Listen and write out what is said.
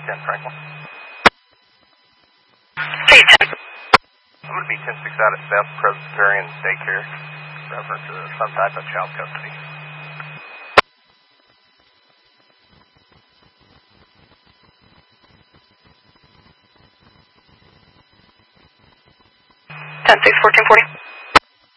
10 Franklin. Please, 10. I'm going to be 10-6 out at Beth Presbyterian Daycare, reference to some type of child custody. Ten 6 1440.